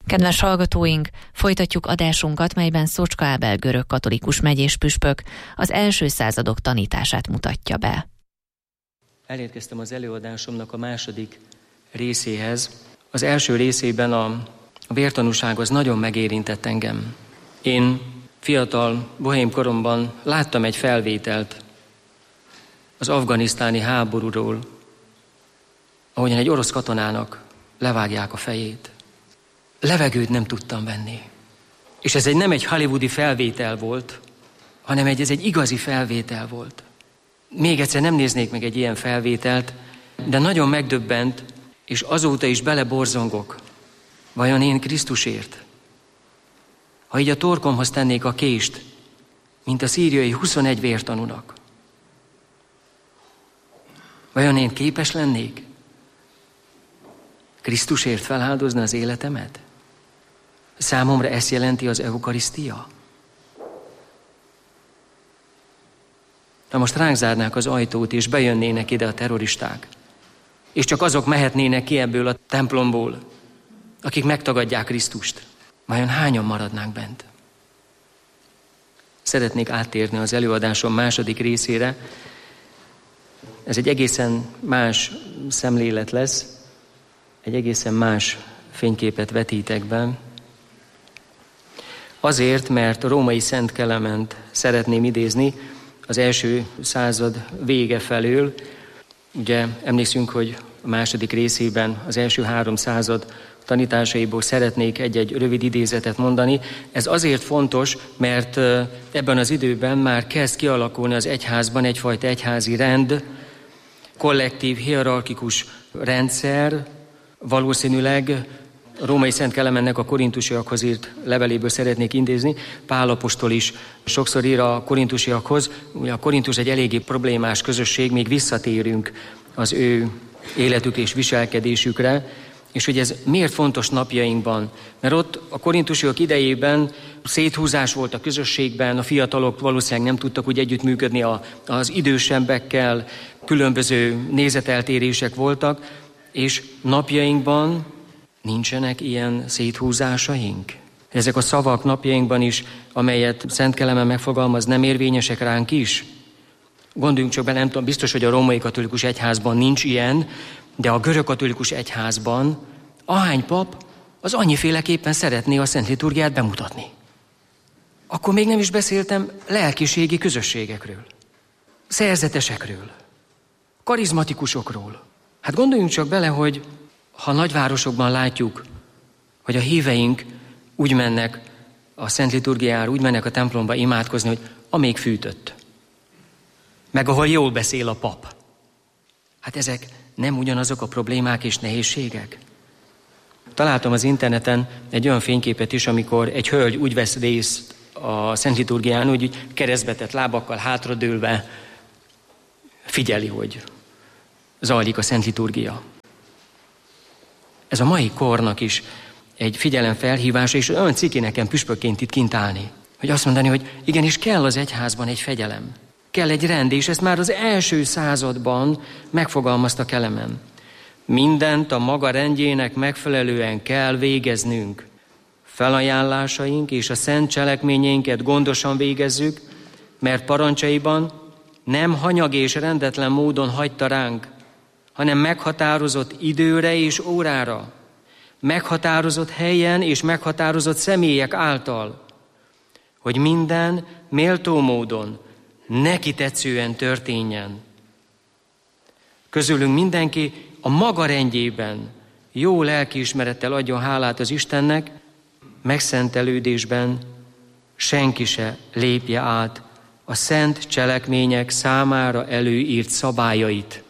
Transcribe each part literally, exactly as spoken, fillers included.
Kedves hallgatóink, folytatjuk adásunkat, melyben Szocska Ábel görögkatolikus megyéspüspök az első századok tanítását mutatja be. Elérkeztem az előadásomnak a második részéhez. Az első részében a, a vértanúság az nagyon megérintett engem. Én fiatal, bohém koromban láttam egy felvételt az afganisztáni háborúról, ahogyan egy orosz katonának levágják a fejét. Levegőt nem tudtam venni. És ez egy, nem egy hollywoodi felvétel volt, hanem egy, ez egy igazi felvétel volt. Még egyszer nem néznék meg egy ilyen felvételt, de nagyon megdöbbent, és azóta is beleborzongok. Vajon én Krisztusért? Ha így a torkomhoz tennék a kést, mint a szíriai huszonegy vértanúnak, vajon én képes lennék Krisztusért feláldozni az életemet? Számomra ezt jelenti az eukarisztia? Ha most ránk zárnák az ajtót, és bejönnének ide a terroristák, és csak azok mehetnének ki ebből a templomból, akik megtagadják Krisztust, vajon hányan maradnánk bent? Szeretnék áttérni az előadásom második részére. Ez egy egészen más szemlélet lesz, egy egészen más fényképet vetítek be. Azért, mert a római Szent Klement szeretném idézni az első század vége felől. Ugye emlékszünk, hogy a második részében az első három század tanításaiból szeretnék egy-egy rövid idézetet mondani. Ez azért fontos, mert ebben az időben már kezd kialakulni az egyházban egyfajta egyházi rend, kollektív, hierarchikus rendszer. Valószínűleg a római Szent Kelemennek a korintusiakhoz írt leveléből szeretnék idézni. Pál apostol is sokszor ír a korintusiakhoz. Ugye a Korintus egy eléggé problémás közösség, még visszatérünk az ő életük és viselkedésükre. És hogy ez miért fontos napjainkban? Mert ott a korintusiak idejében széthúzás volt a közösségben, a fiatalok valószínűleg nem tudtak úgy együttműködni a, az idősebbekkel, különböző nézeteltérések voltak, és napjainkban nincsenek ilyen széthúzásaink. Ezek a szavak napjainkban is, amelyet Szent Kelemen megfogalmaz, nem érvényesek ránk is? Gondoljunk csak bele, nem tudom, biztos, hogy a római katolikus egyházban nincs ilyen, de a görög katolikus egyházban ahány pap az annyiféleképpen szeretné a Szent Liturgiát bemutatni. Akkor még nem is beszéltem lelkiségi közösségekről, szerzetesekről, karizmatikusokról. Hát gondoljunk csak bele, hogy ha nagyvárosokban látjuk, hogy a híveink úgy mennek a Szent Liturgiára, úgy mennek a templomba imádkozni, hogy amíg fűtött, meg ahol jól beszél a pap. Hát ezek nem ugyanazok a problémák és nehézségek? Találtam az interneten egy olyan fényképet is, amikor egy hölgy úgy vesz részt a Szent Liturgián, úgy keresztbetett lábakkal hátradőlve figyeli, hogy zajlik a Szent Liturgia. Ez a mai kornak is egy figyelemfelhívása, és olyan ciki nekem püspökként itt kint állni, hogy azt mondani, hogy igenis kell az egyházban egy fegyelem, kell egy rend, és ezt már az első században megfogalmazta Kelemen. Mindent a maga rendjének megfelelően kell végeznünk. Felajánlásaink és a szent cselekményeinket gondosan végezzük, mert parancsaiban nem hanyag és rendetlen módon hagyta ránk, hanem meghatározott időre és órára, meghatározott helyen és meghatározott személyek által, hogy minden méltó módon, neki tetszően történjen. Közülünk mindenki a maga rendjében jó lelkiismerettel adjon hálát az Istennek, megszentelődésben senki se lépje át a szent cselekmények számára előírt szabályait.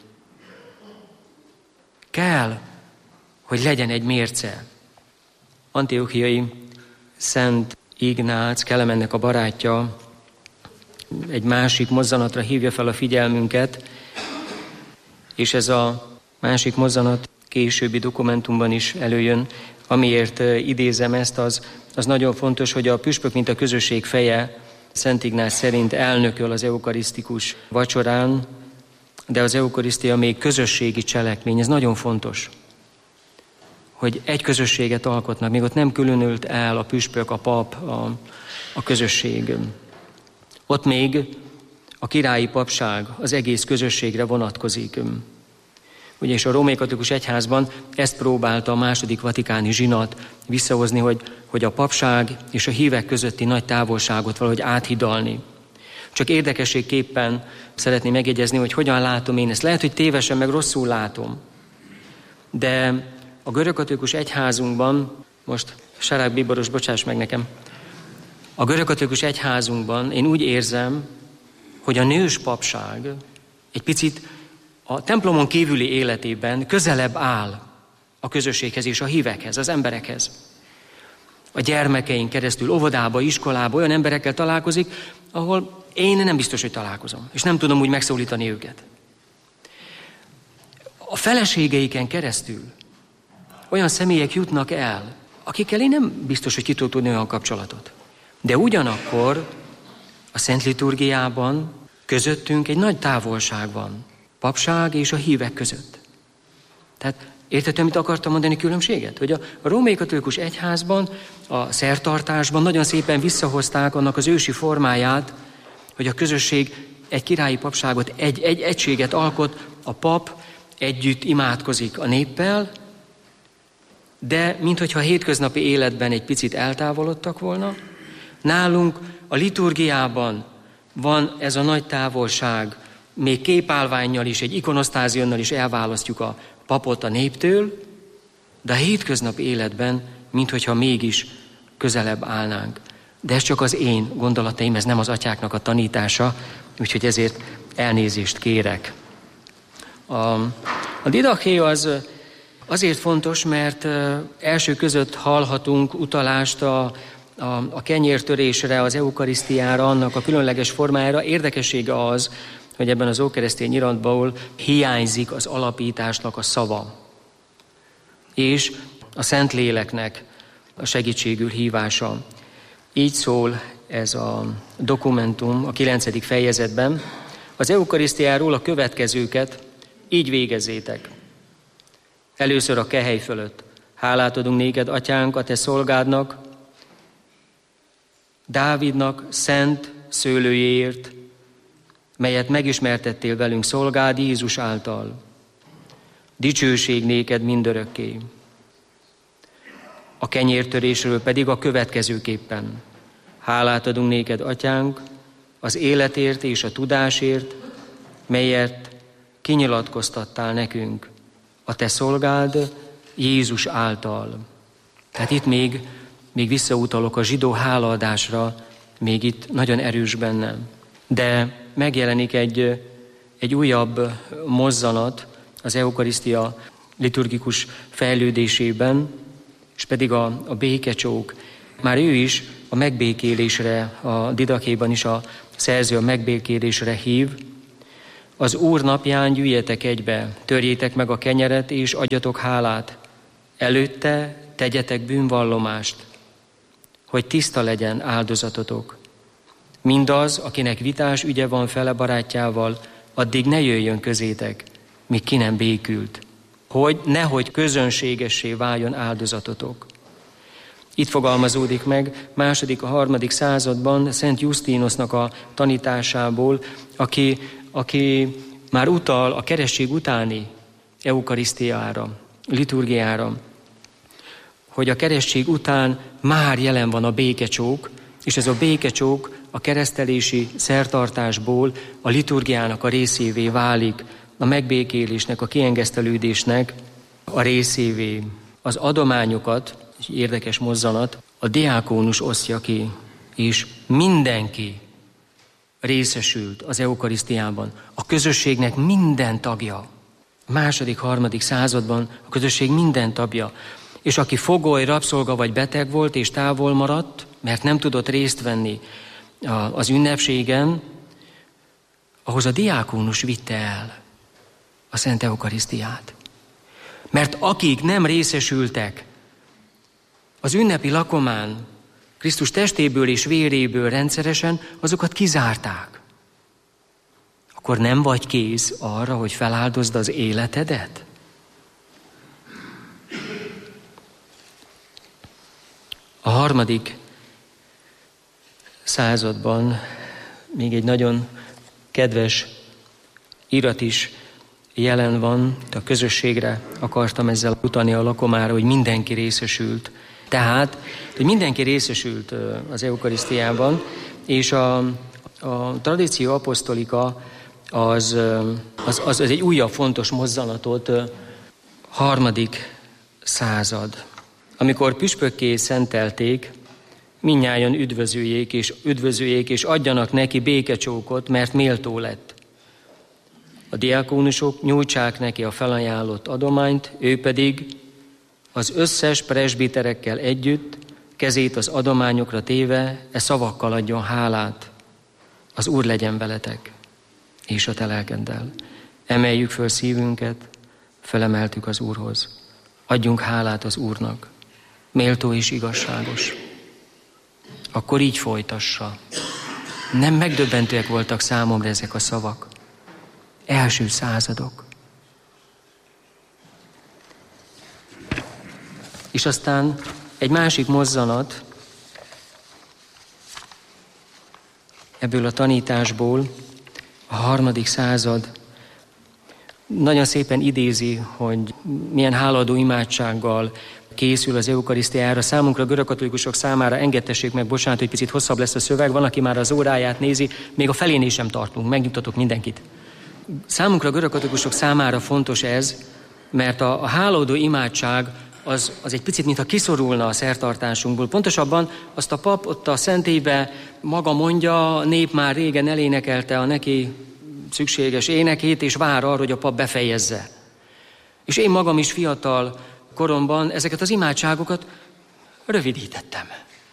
Kell, hogy legyen egy mérce. Antiochiai Szent Ignác, Kelemennek a barátja, egy másik mozzanatra hívja fel a figyelmünket, és ez a másik mozzanat későbbi dokumentumban is előjön. Amiért idézem ezt, az, az nagyon fontos, hogy a püspök, mint a közösség feje, Szent Ignác szerint elnököl az eukarisztikus vacsorán, de az eukarisztia még közösségi cselekmény, ez nagyon fontos. hogy egy közösséget alkotnak, még ott nem különült el a püspök, a pap, a, a közösség. Ott még a királyi papság az egész közösségre vonatkozik. Ugye, és a római katolikus egyházban ezt próbálta a második vatikáni zsinat visszahozni, hogy, hogy a papság és a hívek közötti nagy távolságot valahogy áthidalni. Csak érdekességképpen szeretném megjegyezni, hogy hogyan látom én ezt. Lehet, hogy tévesen, meg rosszul látom. De a görögkatolikus egyházunkban, most Sarák Bíboros, bocsáss meg nekem, a görögkatolikus egyházunkban én úgy érzem, hogy a nős papság egy picit a templomon kívüli életében közelebb áll a közösséghez és a hívekhez, az emberekhez. A gyermekeink keresztül óvodába, iskolába olyan emberekkel találkozik, ahol én nem biztos, hogy találkozom, és nem tudom úgy megszólítani őket. A feleségeiken keresztül olyan személyek jutnak el, akikkel én nem biztos, hogy ki tudok tudni olyan kapcsolatot. De ugyanakkor a Szent Liturgiában közöttünk egy nagy távolság van. Papság és a hívek között. Tehát értettem, mit akartam mondani különbséget? Hogy a, a római katolikus egyházban, a szertartásban nagyon szépen visszahozták annak az ősi formáját, hogy a közösség egy királyi papságot, egy, egy egységet alkot, a pap együtt imádkozik a néppel, de minthogyha a hétköznapi életben egy picit eltávolodtak volna, nálunk a liturgiában van ez a nagy távolság, még képállvánnyal is, egy ikonosztázionnal is elválasztjuk a papot a néptől, de a hétköznapi életben, minthogyha mégis közelebb állnánk. De ez csak az én gondolataim, ez nem az atyáknak a tanítása, úgyhogy ezért elnézést kérek. A, a didaché az azért fontos, mert első között hallhatunk utalást a, a, a kenyértörésre, az eukarisztiára, annak a különleges formájára. Érdekessége az, hogy ebben az ókeresztény iratból hiányzik az alapításnak a szava, és a Szentléleknek a segítségül hívása. Így szól ez a dokumentum a kilencedik fejezetben. Az eukarisztiáról a következőket így végezzétek. Először a kehely fölött. Hálát adunk néked, atyánk, a te szolgádnak, Dávidnak szent szőlőjéért, melyet megismertettél velünk szolgád Jézus által. Dicsőség néked mindörökké. A kenyértörésről pedig a következőképpen. Hálát adunk néked, atyánk, az életért és a tudásért, melyet kinyilatkoztattál nekünk, a te szolgád Jézus által. Tehát itt még, még visszautalok a zsidó hálaadásra, még itt nagyon erős bennem. De megjelenik egy, egy újabb mozzanat az eukarisztia liturgikus fejlődésében, és pedig a, a békecsók. Már ő is a megbékélésre, a didakhéban is a szerző a megbékélésre hív. Az Úr napján gyűjjetek egybe, törjétek meg a kenyeret és adjatok hálát. Előtte tegyetek bűnvallomást, hogy tiszta legyen áldozatotok. Mindaz, akinek vitás ügye van fele barátjával, addig ne jöjjön közétek, míg ki nem békült, hogy nehogy közönségessé váljon áldozatotok. Itt fogalmazódik meg második, a harmadik században Szent Jusztínosznak a tanításából, aki, aki már utal a keresztség utáni eukarisztiára, liturgiára, hogy a keresztség után már jelen van a békecsók, és ez a békecsók a keresztelési szertartásból a liturgiának a részévé válik, a megbékélésnek, a kiengesztelődésnek a részévé. Az adományokat, egy érdekes mozzanat, a diákónus osztja ki, és mindenki részesült az eukarisztiában. A közösségnek minden tagja. A második, harmadik században a közösség minden tagja. És aki fogoly, rabszolga vagy beteg volt és távol maradt, mert nem tudott részt venni az ünnepségen, ahhoz a diákónus vitte el a Szent Eukarisztiát. Mert akik nem részesültek az ünnepi lakomán Krisztus testéből és véréből rendszeresen, azokat kizárták. Akkor nem vagy kész arra, hogy feláldozd az életedet? A harmadik században még egy nagyon kedves irat is jelen van, a közösségre akartam ezzel utalni, a lakomára, hogy mindenki részesült. Tehát, hogy mindenki részesült az eukarisztiában, és a, a tradíció apostolika az, az, az, az egy újabb fontos mozzanatot, harmadik század. Amikor püspökké szentelték, mindnyájan üdvözöljék és üdvözöljék, és adjanak neki békecsókot, mert méltó lett. A diákónusok nyújtsák neki a felajánlott adományt, ő pedig az összes presbiterekkel együtt kezét az adományokra téve e szavakkal adjon hálát. Az Úr legyen veletek, és a te lelkeddel. Emeljük föl szívünket, felemeltük az Úrhoz. Adjunk hálát az Úrnak. Méltó és igazságos. Akkor így folytassa. Nem megdöbbentőek voltak számomra ezek a szavak. Első századok. És aztán egy másik mozzanat ebből a tanításból, a harmadik század nagyon szépen idézi, hogy milyen hálaadó imádsággal készül az eukarisztiára. Számunkra, görögkatolikusok számára, engedtessék meg, bocsánat, hogy picit hosszabb lesz a szöveg, van, aki már az óráját nézi, még a felénél sem tartunk, megnyugtatok mindenkit. Számunkra, görögkatolikusok számára fontos ez, mert a, a hálaadó imádság az, az egy picit, mintha kiszorulna a szertartásunkból. Pontosabban azt a pap ott a szentélybe maga mondja, a nép már régen elénekelte a neki szükséges énekét, és vár arra, hogy a pap befejezze. És én magam is fiatal koromban ezeket az imádságokat rövidítettem.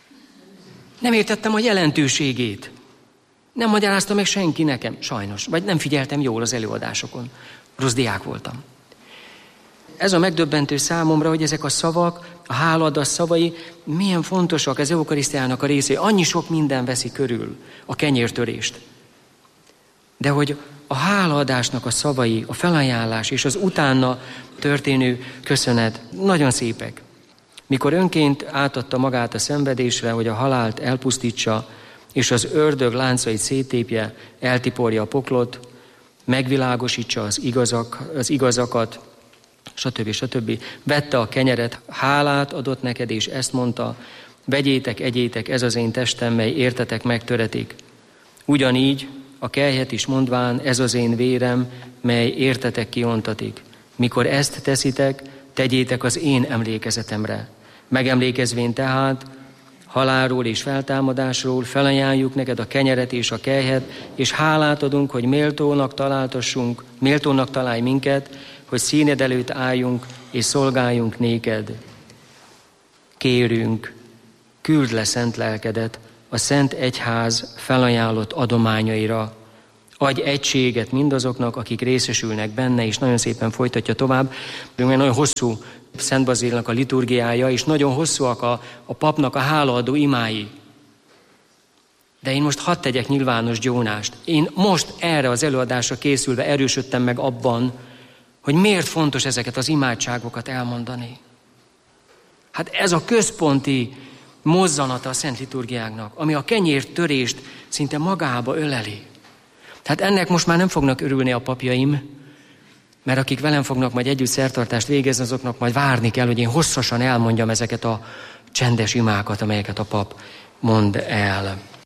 Nem értettem a jelentőségét. Nem magyarázta meg senki nekem, sajnos. Vagy nem figyeltem jól az előadásokon. Rossz diák voltam. Ez a megdöbbentő számomra, hogy ezek a szavak, a hálaadás szavai milyen fontosak az eukarisztiának a részé. Annyi sok minden veszi körül a kenyértörést. De hogy a hálaadásnak a szavai, a felajánlás és az utána történő köszönet nagyon szépek. Mikor önként átadta magát a szenvedésre, hogy a halált elpusztítsa, és az ördög láncait széttépje, eltiporja a poklot, megvilágosítsa az, igazak, az igazakat, stb. stb. Vette a kenyeret, hálát adott neked, és ezt mondta, vegyétek, egyétek, ez az én testem, mely értetek megtöretik. Ugyanígy a kelyhet is mondván, ez az én vérem, mely értetek kiontatik. Mikor ezt teszitek, tegyétek az én emlékezetemre. Megemlékezvén tehát, halálról és feltámadásról felajánljuk neked a kenyeret és a kelyhet, és hálát adunk, hogy méltónak találtassunk, méltónak találj minket, hogy színed előtt álljunk és szolgáljunk néked. Kérünk, küld le szent lelkedet a Szent Egyház felajánlott adományaira. Adj egységet mindazoknak, akik részesülnek benne, és nagyon szépen folytatja tovább. Nagyon hosszú Szent Bazilnak a liturgiája, és nagyon hosszúak a, a papnak a hálaadó imái. De én most hadd tegyek nyilvános gyónást. Én most erre az előadásra készülve erősödtem meg abban, hogy miért fontos ezeket az imádságokat elmondani. Hát ez a központi mozzanata a Szent Liturgiáknak, ami a kenyértörést szinte magába öleli. Tehát ennek most már nem fognak örülni a papjaim, mert akik velem fognak majd együtt szertartást végezni, azoknak majd várni kell, hogy én hosszasan elmondjam ezeket a csendes imákat, amelyeket a pap mond el.